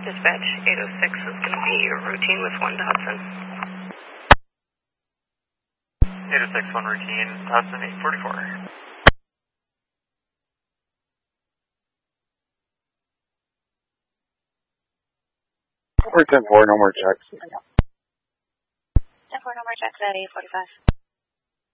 Dispatch 806 is going to be your routine with 1 Dodson. 806, 1 routine, Dodson 844. We're 10-4, no more checks. 10-4, no more checks at 845.